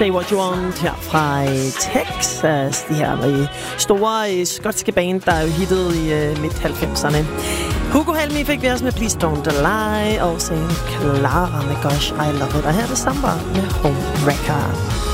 Say What You Want her fra Texas. De her store skotske band, der er jo hittet i midt-90'erne. Hugo Helmi fik vi også med Please Don't Lie, og sen Clara med Gosh I Love It. Og her er det Samba med Home Wrecker.